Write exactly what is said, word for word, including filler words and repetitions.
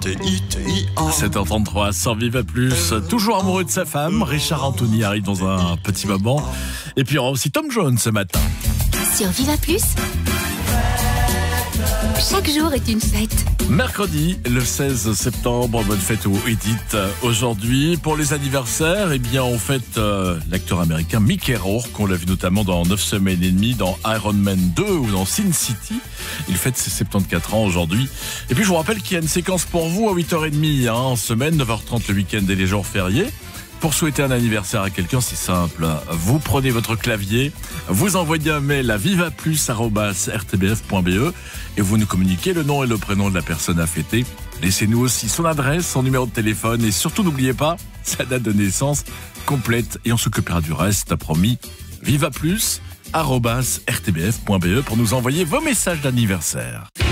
T I T I A. sept heures trente-trois, sans Viva Plus, toujours amoureux de sa femme, Richard Anthony arrive dans un petit moment. Et puis il y aura aussi Tom Jones ce matin. Sur Viva Plus, chaque jour est une fête. Mercredi, le seize septembre, bonne fête aux Edith. Aujourd'hui, pour les anniversaires, eh bien, on fête euh, l'acteur américain Mickey Rourke, qu'on l'a vu notamment dans neuf semaines et demie, dans Iron Man deux ou dans Sin City. Il fête ses soixante-quatorze ans aujourd'hui. Et puis, je vous rappelle qu'il y a une séquence pour vous à huit heures trente hein, en semaine, neuf heures trente le week-end et les jours fériés. Pour souhaiter un anniversaire à quelqu'un, c'est simple. Vous prenez votre clavier, vous envoyez un mail à vivaplus arobase r t b f point b e et vous nous communiquez le nom et le prénom de la personne à fêter. Laissez-nous aussi son adresse, son numéro de téléphone et surtout n'oubliez pas sa date de naissance complète et on s'occupera du reste, promis. vivaplus arobase r t b f point b e pour nous envoyer vos messages d'anniversaire.